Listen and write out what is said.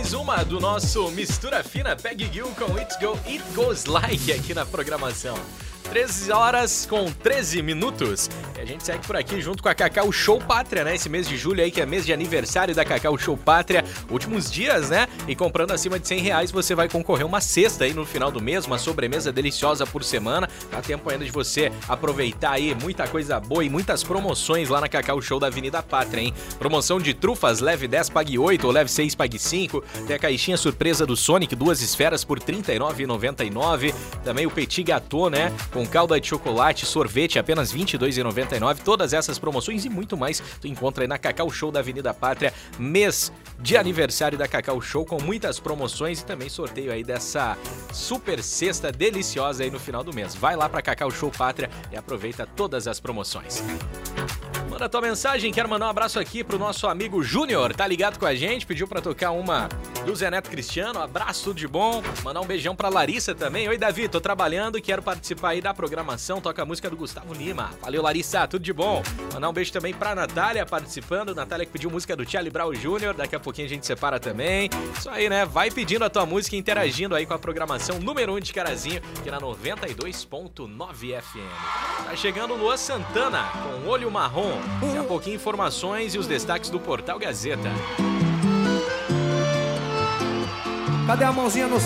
mais uma do nosso Mistura Fina Peg Gil com It Goes Like aqui na programação. 13 horas com 13 minutos. E a gente segue por aqui junto com a Cacau Show Pátria, né? Esse mês de julho aí, que é mês de aniversário da Cacau Show Pátria. Últimos dias, né? E comprando acima de R$100, você vai concorrer uma cesta aí no final do mês, uma sobremesa deliciosa por semana. Dá tempo ainda de você aproveitar aí muita coisa boa e muitas promoções lá na Cacau Show da Avenida Pátria, hein? Promoção de trufas, leve 10, pague 8, ou leve 6, pague 5. Tem a caixinha surpresa do Sonic, 2 esferas por R$39,99. Também o Petit Gâteau, né? Com calda de chocolate, sorvete, apenas R$22,99. Todas essas promoções e muito mais tu encontra aí na Cacau Show da Avenida Pátria. Mês de aniversário da Cacau Show com muitas promoções e também sorteio aí dessa super cesta deliciosa aí no final do mês. Vai lá pra Cacau Show Pátria e aproveita todas as promoções. Manda tua mensagem, quero mandar um abraço aqui pro nosso amigo Júnior, tá ligado com a gente, pediu pra tocar uma do Zé Neto Cristiano, abraço, tudo de bom, mandar um beijão pra Larissa também. Oi Davi, tô trabalhando, quero participar aí da programação, toca a música do Gustavo Lima. Valeu Larissa, tudo de bom. Mandar um beijo também pra Natália participando, Natália que pediu música do Charlie Brown Jr., daqui a pouquinho a gente separa também. Isso aí, né, vai pedindo a tua música e interagindo aí com a programação número 1 de Carazinho, aqui na 92.9 FM. Tá chegando o Luan Santana com Olho Marrom. Daqui a pouquinho informações e os destaques do Portal Gazeta. Cadê a mãozinha no